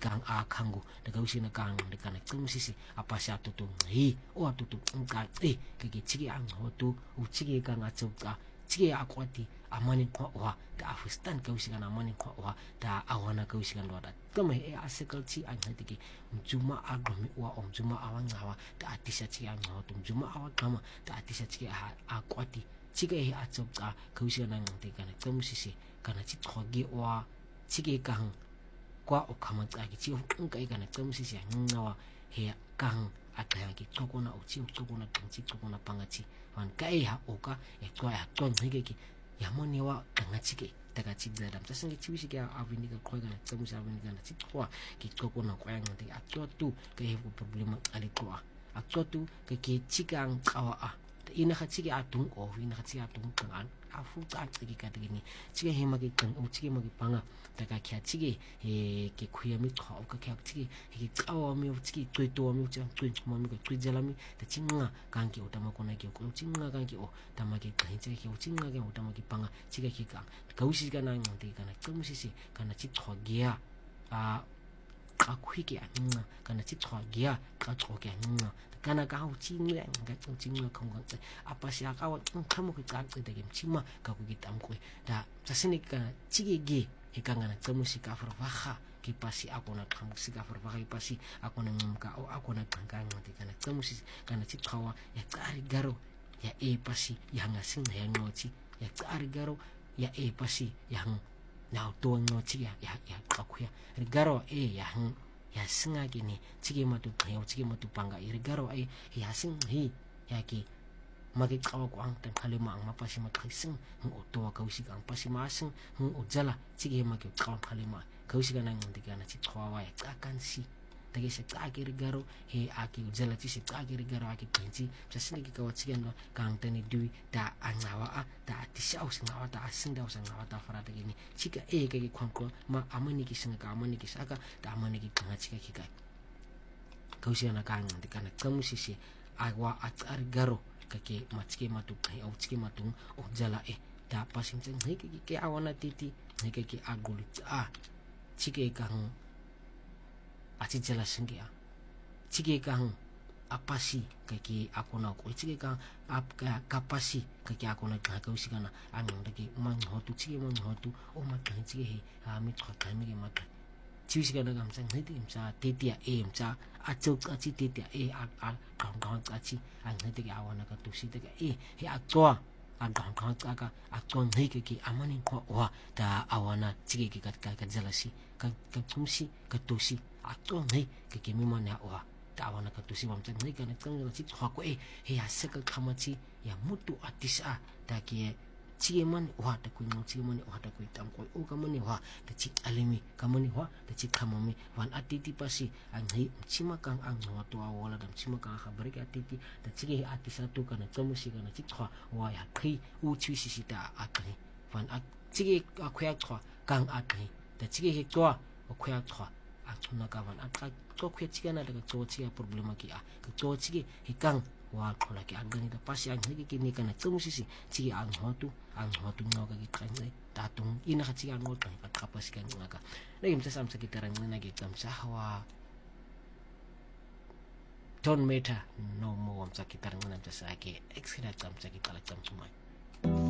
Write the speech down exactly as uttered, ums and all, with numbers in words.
kang a kango daga usi na kang daga na tsumusisi apa sha tutu hi o tutu ngka e kage chige ang hotu u chige kang a tsuka chige akwati amani kwa wa da afistan ka usi kana amani kwa wa da awana ka usi kana da kama e asekal chi ang hatiki mjuma agomi wa om juma awang hawa da atisha chige ang hotu mjuma awa kama da atisha chige akwati chige e atsuka ka usi kana ngka na tsumusisi kana chi thogi wa chige kang kwa okama tsaki chi nka e kana tsumusisi ngawa he kang akaya ki chokona uchi chokona tangchi chokona pangachi wan kai ha oka e kwa ya ton hige yamoni wa kangachi ke daga chi da dam sasinge chi wisi ga avini ga kwa kana tsamusi avini ga na chi kwa ki chokona kwa yang de atyo tu ke he problema ali kwa atyo tu ke ki chigang kawa a ina ka chige atung o ina ka chige atung kan afu ka chige ka dini chige he magi kan o chige magi panga daga kya chige he ke khuyami kha o ka kya chige he kawa mi o chige toi to mi chang toi mo mi ko toi jalami ta chinga kan ki o tama ko na ki ko chinga kan ki o tama ki kan chige ki o chinga ke o tama ki panga chige ki ka ka usi ga na ngong te kana tsamusi si kana chi thogia a ka khwiki a nga kana chi thogia ka thogia nga kana ka ho chi ngle nga chu chi nga khong ga apa sia ka wa khamo ki ka tse de gem chima ka ku ki tam ko da sasini ka chige ge he ka ngana tsamusi ka for waha ki pasi ako na khamo si ka for waha ki pasi ako na ngumka o ako na kanga ngati kana tsamusi kana chi thawa ya kari garo ya e pasi ya nga sing ya ngochi ya kari garo ya e pasi ya na to ngochi ya ya ya kakuya garo e ya ya singa gini chige matu payo chige matu panga iri garo ai ya sing hi ya ki magi kawa ko ang tan kalima ang mapasi matrising ng oto ka usig ang pasimasing ng ujala chige magi kawa kalima ka usig na ng digana chi thawa ya kakansi tagi se kagiri garo he aki ujala chi se kagiri garo aki penchi jasini ki kawa chige no kang tani dui da angawa a da tisha using ngawa da asing da usang ngawa da farada gini chika e kagi kwanko ma amani ki singa ka amani ki saka da amani ki kanga chika ki ka kausi na kang digana kamusi se agwa atsari garo kake machike matu kai au chike matu ujala e da pasing cheng he ki ke awana titi he ki aguli a chike kang aci jelas sengkia chige kang apasi kaki aku na ko chige kang ap ka kapasi kaki aku na ka kausi kana anong dagi man hotu chige man hotu o ma kan chige he a mi thot kai mi ma ka chisi kana gam sang heti imsa tetia e imsa achok achi tetia e a a kang kang achi ang heti ga awana ka tusi te e he atwa ang kang kang ka atwa nei ki amani ko wa da awana chige ki ka ka jalasi ka ka tumsi ka tusi atong nei ke ke mi mana wa tawana ka tusi wam chen nei kana kang chi thwa ko e he ya sekal khamachi ya mutu atisa ta ki chi man wa ta ku no chi man wa ta ku tam ko o ka mani wa ta chi alimi ka mani wa ta chi khamami wan atiti pasi ang hei chi ma kang ang no to wala dam chi ma kang khabari ka atiti ta chi atisa tu kana tsamusi kana chi thwa wa ya khi u chi si si ta akani wan at chi ka khya thwa kang akani ta chi he to o khya thwa atuna kawan aka to kwechiga na daga to chiga problema ki a to chige hikang wa khola ki agani da pasi ang higi ki ni kana tsumusisi chige ang hotu ang hotu no ka ki kanai tatung ina ka chiga ngo ka kapasi kan ngaka na imsa sam sa kitarang na gi tam sa hawa don't matter no more am sa kitarang na sa ki extra tam sa kitala tam sumai